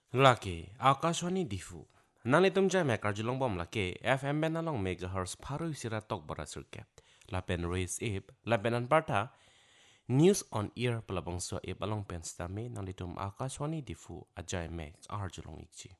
लाके आकाशवाणी दिफू नाले तुमच्या मेकारजुलंग बॉम लाके FM बेनालोंग मेगाहर्ट्ज फारो सिरा तक बरा सुरके लापेन रेस एप लापेन अनपाटा न्यूज ऑन एयर पलबंगसो एप अलोंग पेंस्टामे नाले तुम आकाशवाणी दिफू अजाय मेग आहरजुलंग इक्ची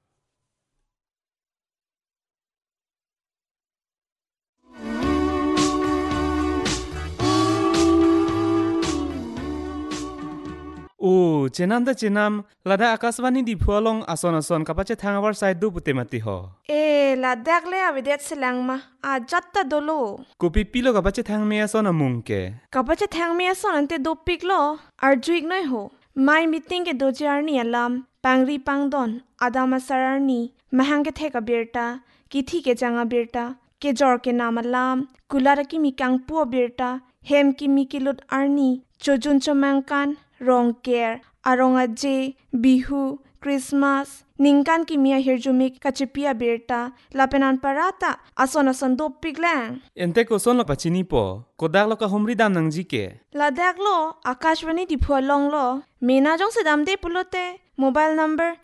Chenam da chenam lada akaswani di phualong ason kapache thangawar side du putemati ho. Ladak le avidet silang ma jatta dolo. Kopi pilo kapache thangme ason amungke. Kapache thangme ason ante dopik lo arjuik noi ho. My meeting ke dojarni alam pangri pangdon adama sararni mahang ke theka birta kithi ke janga birta ke jor ke nam alam kulara ki mikang pu birta hem ki mikilut arni chojun chomangkan rong care arong aje bihu Christmas ningkan ki mia hirjumik kachipia birta lapenan parata ason dopik lang. Ente ko son lo pachini po kodak lo ka humri dam nang jike. Ladak lo akashwani di phualong lo mena jong se damde pulote mobile number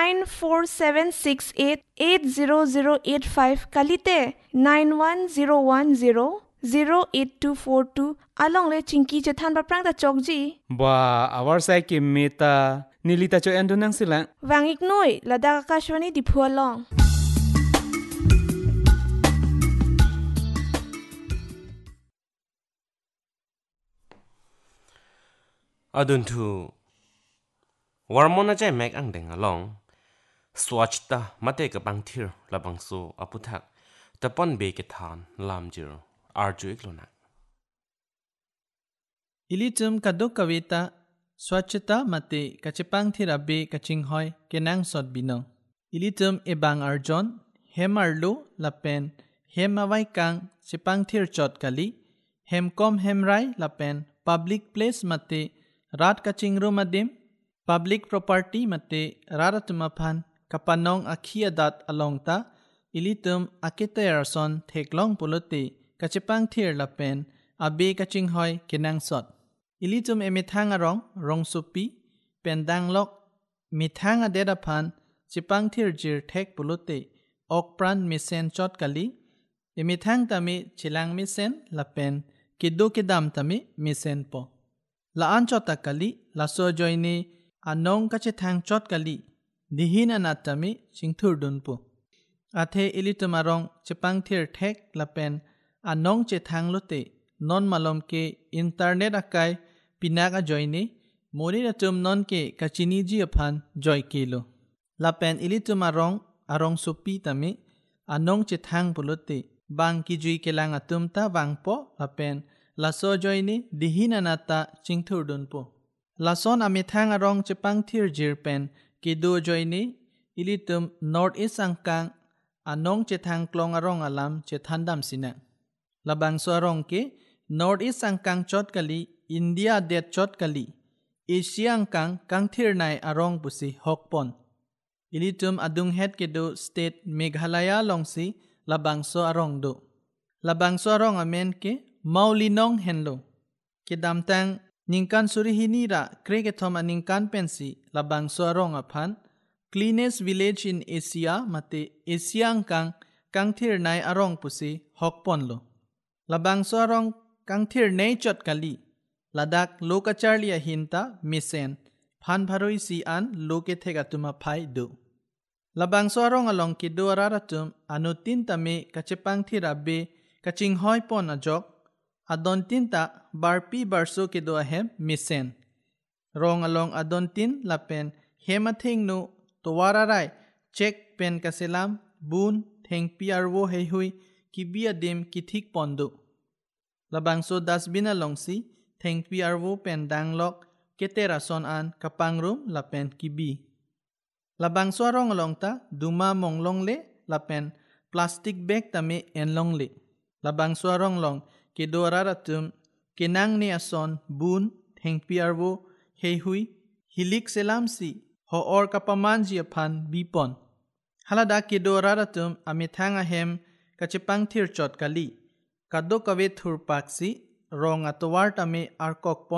9476880085 kalite 91010084242 along le chingki che than ba prang da chokji Ba awar sai ke meta nilita cho endo nang sila. wangik noi ladak akashwani di phualong. adun thu warmona jay meg ang deng along swachta mate ka bangthir labangso aputhak tapon be ke than lamjir arjuik lona Ilitum kadok kawita swachita mate kachipang thirabe kachinghoy kenang sot binong. Ilitum ebang arjon hemarlo lapen hemawai kang chipang thir chot kali hemkom hemrai lapen public place mate rat kachingro madim public property mate raratmaphan kapanong akhiadat alongta ilitum akitayarson theklong pulote kachipang thir lapen abe kachinghoy kenang sot. Ilitum emithang arong rong supi pendang lok mithang aderapan chipang thir jir thek pulote okpran misen chot kali emithang tami chilang misen lapen kido kidam tami misen po laan chota kali laso joini anong kachithang chot kali dihin anatami chingthur dunpo athe ilitum arong chipang thir thek lapen anong chethang lote non malom ke internet akai pinaga joini mori ratum non ke kachini ji aphan joy kilo lapen ilitum arong supi tami anong chethang pulote bang ki jui kelang atumta bangpo lapen laso joini dihinanata chingthur dunpo lason amithang arong chipang thir jirpen kido joini ilitum north east angkang anong chethang klong arong alam chethandam sina labang so arong ke north east angkang chot kali India det chot kali Asia angkang kangthir nai arong pusi hokpon ilitum adung het kedo state Meghalaya longsi labangso arong do labangso arong amen ke maulinong henlo kedamtang ningkan surihini ra kregethom aningkan pensi labangso arong aphan cleanest village in Asia mate Asia angkang kangthir nai arong pusi hokpon lo labangso arong kangthir nei chot kali Ladak lokacharlia hinta misen phan bharoi si an loke thega tuma phai do labang sorong along ki do araratum anutin tame kachepang thirabe kaching hoy pon ajok adon tinta barpi barso ke do ahem misen rong along adon tin lapen hemathing no towararai check pen kaselam bun theng piarwo heihui kibia dem kithik pondo labang so dasbin along si Theng piarwo pendang lok ketera son an kapangrum lapen kibi. Labang suarong longta duma monglong le lapen plastic bag tame enlong le. Labang suarong long kedora ratum kenang ni ason bun theng piarwo heihui hilik selam si ho or kapamanji apan bipon. Halada kedora ratum amithang ahem kachepang thir chot kali. Kado kawe thur paksi rong atowar tame arkok pon